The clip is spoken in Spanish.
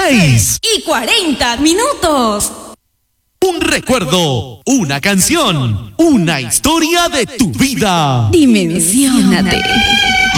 6:40. Un recuerdo, una canción, una historia de tu vida. Dimensiónate.